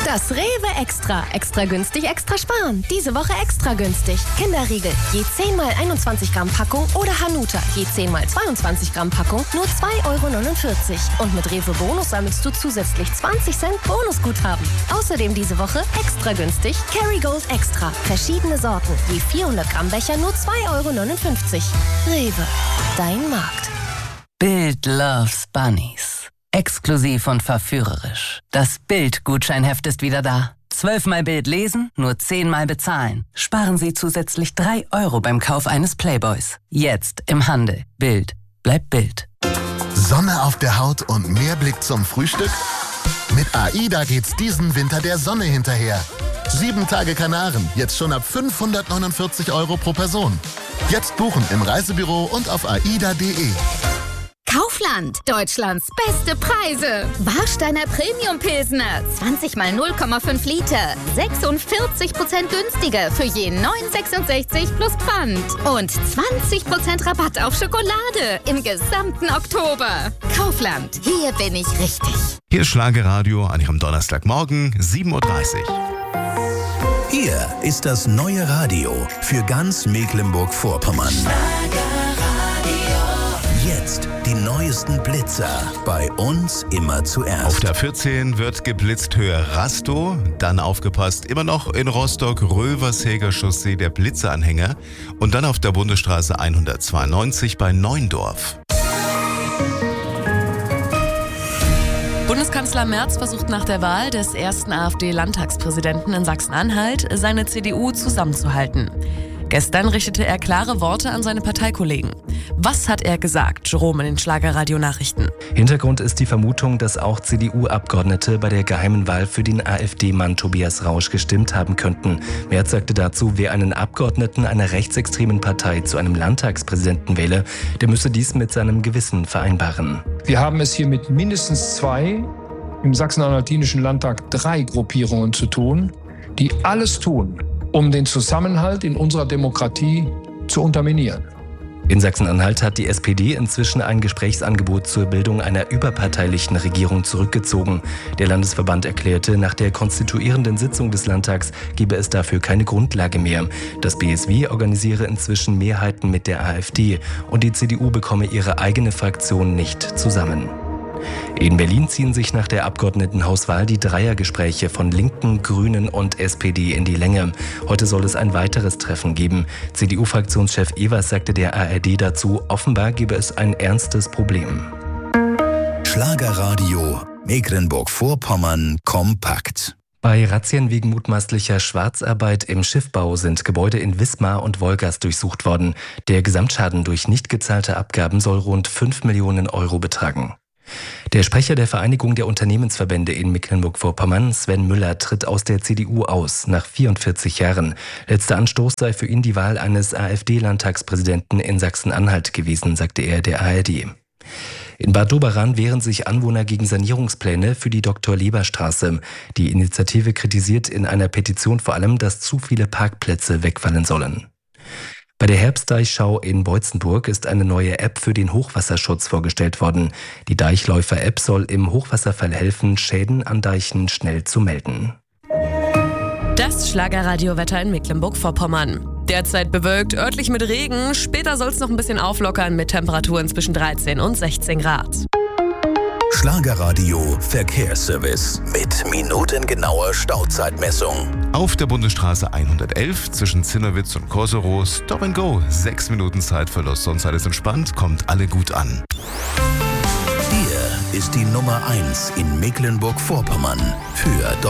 Das Rewe Extra. Extra günstig, extra sparen. Diese Woche extra günstig. Kinderriegel, je 10 x 21 Gramm Packung oder Hanuta, je 10 x 22 Gramm Packung, nur 2,49 €. Und mit Rewe Bonus sammelst du zusätzlich 20 Cent Bonusguthaben. Außerdem diese Woche extra günstig Kerrygold Extra. Verschiedene Sorten, je 400 Gramm Becher, nur 2,59 €. Rewe, dein Markt. Bild loves Bunnies. Exklusiv und verführerisch. Das Bild-Gutscheinheft ist wieder da. 12-mal Bild lesen, nur 10-mal bezahlen. Sparen Sie zusätzlich 3 € beim Kauf eines Playboys. Jetzt im Handel. Bild bleibt Bild. Sonne auf der Haut und mehr Blick zum Frühstück? Mit AIDA geht's diesen Winter der Sonne hinterher. 7 Tage Kanaren, jetzt schon ab 549 € pro Person. Jetzt buchen im Reisebüro und auf aida.de. Kaufland, Deutschlands beste Preise. Warsteiner Premium Pilsner, 20 mal 0,5 Liter, 46% günstiger für je 9,66 plus Pfand. Und 20% Rabatt auf Schokolade im gesamten Oktober. Kaufland, hier bin ich richtig. Hier ist Schlagerradio an Ihrem Donnerstagmorgen, 7:30 Uhr. Hier ist das neue Radio für ganz Mecklenburg-Vorpommern. Jetzt die neuesten Blitzer. Bei uns immer zuerst. Auf der 14 wird geblitzt Höhe Rastow. Dann aufgepasst, immer noch in Rostock, Rövershäger Chaussee, der Blitzeranhänger. Und dann auf der Bundesstraße 192 bei Neundorf. Bundeskanzler Merz versucht nach der Wahl des ersten AfD-Landtagspräsidenten in Sachsen-Anhalt, seine CDU zusammenzuhalten. Gestern richtete er klare Worte an seine Parteikollegen. Was hat er gesagt, Jerome, in den Schlagerradio-Nachrichten? Hintergrund ist die Vermutung, dass auch CDU-Abgeordnete bei der geheimen Wahl für den AfD-Mann Tobias Rausch gestimmt haben könnten. Merz sagte dazu, wer einen Abgeordneten einer rechtsextremen Partei zu einem Landtagspräsidenten wähle, der müsse dies mit seinem Gewissen vereinbaren. Wir haben es hier mit mindestens 2, im Sachsen-Anhaltinischen Landtag 3 Gruppierungen zu tun, die alles tun, um den Zusammenhalt in unserer Demokratie zu unterminieren. In Sachsen-Anhalt hat die SPD inzwischen ein Gesprächsangebot zur Bildung einer überparteilichen Regierung zurückgezogen. Der Landesverband erklärte, nach der konstituierenden Sitzung des Landtags gebe es dafür keine Grundlage mehr. Das BSW organisiere inzwischen Mehrheiten mit der AfD und die CDU bekomme ihre eigene Fraktion nicht zusammen. In Berlin ziehen sich nach der Abgeordnetenhauswahl die Dreiergespräche von Linken, Grünen und SPD in die Länge. Heute soll es ein weiteres Treffen geben. CDU-Fraktionschef Evers sagte der ARD dazu, offenbar gebe es ein ernstes Problem. Schlagerradio Mecklenburg-Vorpommern kompakt. Bei Razzien wegen mutmaßlicher Schwarzarbeit im Schiffbau sind Gebäude in Wismar und Wolgast durchsucht worden. Der Gesamtschaden durch nicht gezahlte Abgaben soll rund 5 Millionen € betragen. Der Sprecher der Vereinigung der Unternehmensverbände in Mecklenburg-Vorpommern, Sven Müller, tritt aus der CDU aus, nach 44 Jahren. Letzter Anstoß sei für ihn die Wahl eines AfD-Landtagspräsidenten in Sachsen-Anhalt gewesen, sagte er der ARD. In Bad Doberan wehren sich Anwohner gegen Sanierungspläne für die Dr.-Leber-Straße. Die Initiative kritisiert in einer Petition vor allem, dass zu viele Parkplätze wegfallen sollen. Bei der Herbstdeichschau in Beutzenburg ist eine neue App für den Hochwasserschutz vorgestellt worden. Die Deichläufer-App soll im Hochwasserfall helfen, Schäden an Deichen schnell zu melden. Das Schlagerradiowetter in Mecklenburg-Vorpommern. Derzeit bewölkt, örtlich mit Regen. Später soll es noch ein bisschen auflockern mit Temperaturen zwischen 13 und 16 Grad. Schlagerradio Verkehrsservice mit minutengenauer Stauzeitmessung. Auf der Bundesstraße 111 zwischen Zinnowitz und Koserow Stop and Go. 6 Minuten Zeitverlust, sonst alles entspannt, kommt alle gut an. Hier ist die Nummer 1 in Mecklenburg-Vorpommern für